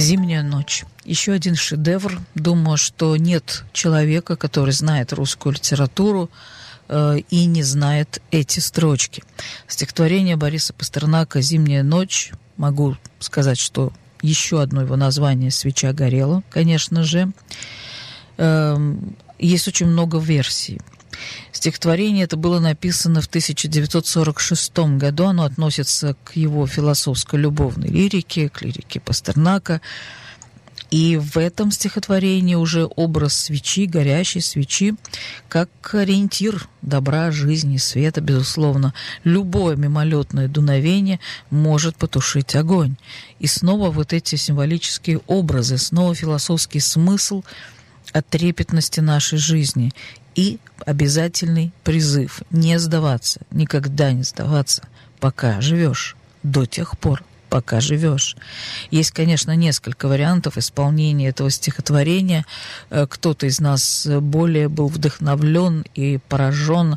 «Зимняя ночь». Еще один шедевр. Думаю, что нет человека, который знает русскую литературу и не знает эти строчки. Стихотворение Бориса Пастернака «Зимняя ночь». Могу сказать, что еще одно его название «Свеча горела», конечно же. Есть очень много версий. Стихотворение это было написано в 1946 году. Оно относится к его философско-любовной лирике, к лирике Пастернака. И в этом стихотворении уже образ свечи, горящей свечи, как ориентир добра, жизни, света, безусловно. Любое мимолетное дуновение может потушить огонь. И снова вот эти символические образы, снова философский смысл от трепетности нашей жизни и обязательный призыв не сдаваться, никогда не сдаваться, пока живешь, до тех пор, пока живешь. Есть, конечно, несколько вариантов исполнения этого стихотворения. Кто-то из нас более был вдохновлен и поражен,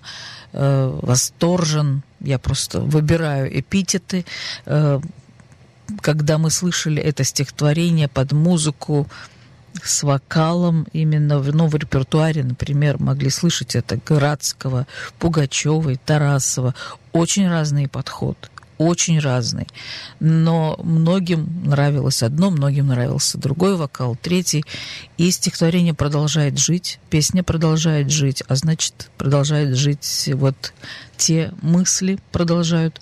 восторжен. Я просто выбираю эпитеты. Когда мы слышали это стихотворение под музыку с вокалом, именно в репертуаре, например, могли слышать это Градского, Пугачёва, Тарасова. Очень разный подход, очень разный. Но многим нравилось одно, многим нравился другой вокал, третий. И стихотворение продолжает жить, песня продолжает жить, а значит, продолжает жить вот те мысли, продолжают,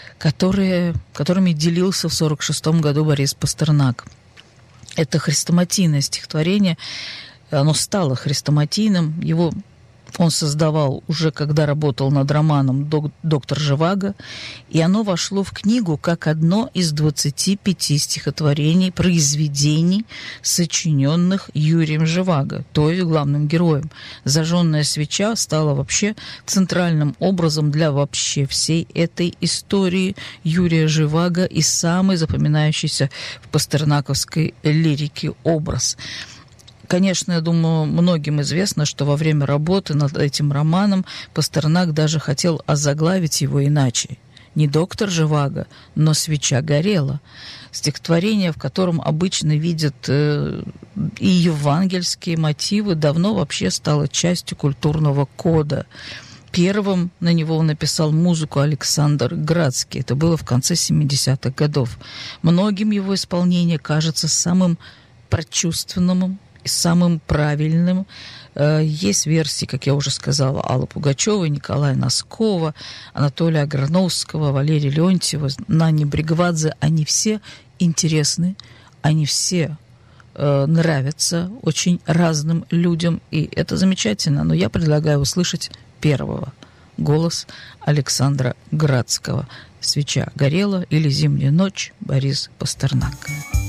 которыми делился в 1946 году Борис Пастернак. Это хрестоматийное стихотворение, оно стало хрестоматийным, его он создавал уже, когда работал над романом «Доктор Живаго», и оно вошло в книгу как одно из 25 стихотворений, произведений, сочиненных Юрием Живаго, то есть главным героем. «Зажженная свеча» стала вообще центральным образом для вообще всей этой истории Юрия Живаго и самый запоминающийся в пастернаковской лирике образ. Конечно, я думаю, многим известно, что во время работы над этим романом Пастернак даже хотел озаглавить его иначе. Не «Доктор Живаго», но «Свеча горела». Стихотворение, в котором обычно видят и евангельские мотивы, давно вообще стало частью культурного кода. Первым на него написал музыку Александр Градский. Это было в конце 70-х годов. Многим его исполнение кажется самым прочувственным, самым правильным. Есть версии, как я уже сказала, Аллы Пугачевой, Николая Носкова, Анатолия Аграновского, Валерия Леонтьева, Нани Бригвадзе. Они все интересны, они все нравятся очень разным людям, и это замечательно. Но я предлагаю услышать первого. Голос Александра Градского. «Свеча горела» или «Зимняя ночь» Борис Пастернак.